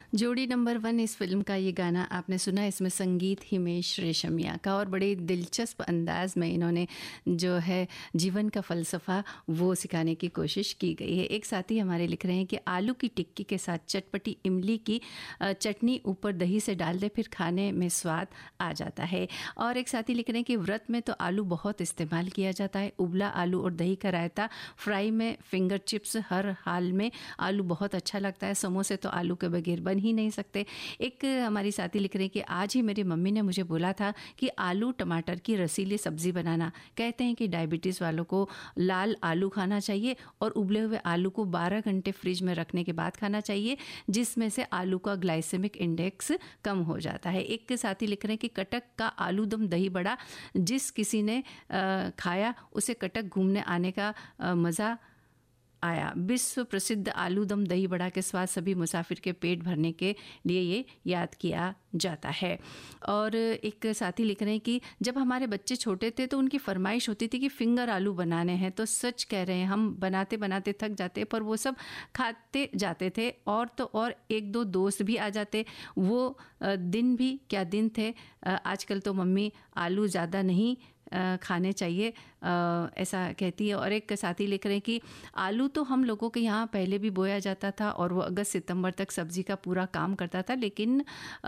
जोड़ी नंबर 1 इस फ़िल्म का ये गाना आपने सुना। इसमें संगीत हिमेश रेशमिया का और बड़े दिलचस्प अंदाज में इन्होंने जो है जीवन का फ़लसफ़ा वो सिखाने की कोशिश की गई है। एक साथी हमारे लिख रहे हैं कि आलू की टिक्की के साथ चटपटी इमली की चटनी ऊपर दही से डाल दे, फिर खाने में स्वाद आ जाता है। और एक साथी लिख रहे हैं कि व्रत में तो आलू बहुत इस्तेमाल किया जाता है। उबला आलू और दही का रायता, फ्राई में फिंगर चिप्स, हर हाल में आलू बहुत अच्छा लगता है। समोसे तो आलू के बगैर बन ही नहीं सकते। एक हमारी साथी लिख रहे हैं कि आज ही मेरी मम्मी ने मुझे बोला था कि आलू टमाटर की रसीली सब्जी बनाना। कहते हैं कि डायबिटीज़ वालों को लाल आलू खाना चाहिए और उबले हुए आलू को 12 घंटे फ्रिज में रखने के बाद खाना चाहिए, जिसमें से आलू का ग्लाइसेमिक इंडेक्स कम हो जाता है। एक साथी लिख रहे हैं कि कटक का आलू दम दही बड़ा जिस किसी ने खाया उसे कटक घूमने आने का मज़ा आया। विश्व प्रसिद्ध आलू दम दही बड़ा के स्वाद सभी मुसाफिर के पेट भरने के लिए ये याद किया जाता है। और एक साथी लिख रहे हैं कि जब हमारे बच्चे छोटे थे तो उनकी फरमाइश होती थी कि फिंगर आलू बनाने हैं, तो सच कह रहे हैं, हम बनाते बनाते थक जाते पर वो सब खाते जाते थे। और तो और एक दो दोस्त भी आ जाते। वो दिन भी क्या दिन थे। आजकल तो मम्मी आलू ज़्यादा नहीं खाने चाहिए, ऐसा कहती है। और एक साथी लिख रहे हैं कि आलू तो हम लोगों के यहाँ पहले भी बोया जाता था और वो अगस्त सितंबर तक सब्जी का पूरा काम करता था, लेकिन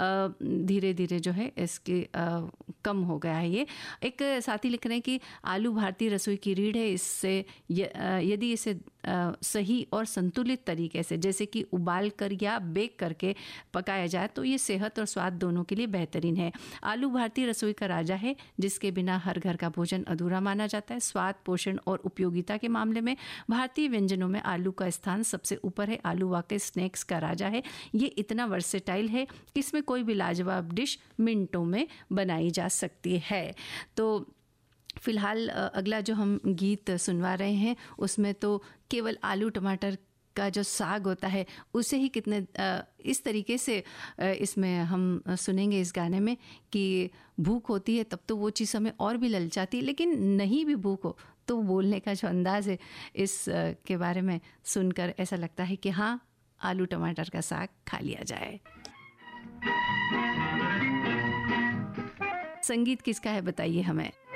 धीरे धीरे जो है इसके कम हो गया है ये। एक साथी लिख रहे हैं कि आलू भारतीय रसोई की रीढ़ है। इससे यदि इसे सही और संतुलित तरीके से, जैसे कि उबाल कर या बेक करके पकाया जाए, तो ये सेहत और स्वाद दोनों के लिए बेहतरीन है। आलू भारतीय रसोई का राजा है, जिसके बिना हर घर का भोजन अधूरा माना जाता है। स्वाद, पोषण और उपयोगिता के मामले में भारतीय व्यंजनों में आलू का स्थान सबसे ऊपर है। आलू वाकई स्नैक्स का राजा है। ये इतना वर्सेटाइल है कि इसमें कोई भी लाजवाब डिश मिनटों में बनाई जा सकती है। तो फिलहाल अगला जो हम गीत सुनवा रहे हैं उसमें तो केवल आलू टमाटर का जो साग होता है उसे ही कितने इस तरीके से इसमें हम सुनेंगे इस गाने में कि भूख होती है तब तो वो चीज़ हमें और भी ललचाती है, लेकिन नहीं भी भूख हो तो बोलने का जो अंदाज है इस के बारे में सुनकर ऐसा लगता है कि हाँ, आलू टमाटर का साग खा लिया जाए। संगीत किसका है बताइए हमें।